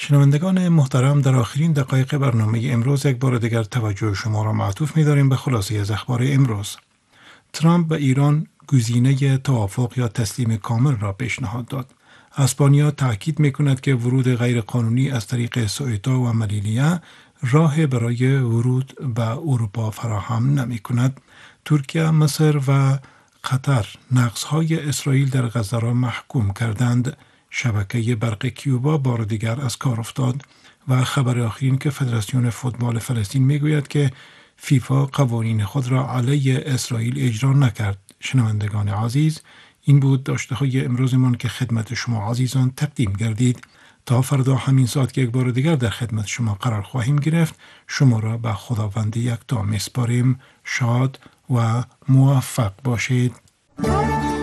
شنوندگان محترم، در آخرین دقایق برنامه امروز یک بار دیگر توجه شما را معطوف می‌داریم به خلاصه از اخبار امروز. ترامپ به ایران گزینه توافق یا تسلیم کامل را پیشنهاد داد. اسپانیا تاکید می‌کند که ورود غیرقانونی از طریق سوئیتا و ملیلیه راه برای ورود به اروپا فراهم نمی‌کند. ترکیه، مصر و قطر نقض‌های اسرائیل در غزه را محکوم کردند. شبکه برق کیوبا بار دیگر از کار افتاد و خبر آخرین که فدراسیون فوتبال فلسطین میگوید که فیفا قوانین خود را علیه اسرائیل اجرا نکرد. شنوندگان عزیز، این بود داشته های امروزمان که خدمت شما عزیزان تقدیم گردید. تا فردا همین ساعت که یک بار دیگر در خدمت شما قرار خواهیم گرفت، شما را به خداوند یکتا میسپاریم. شاد و موفق باشید.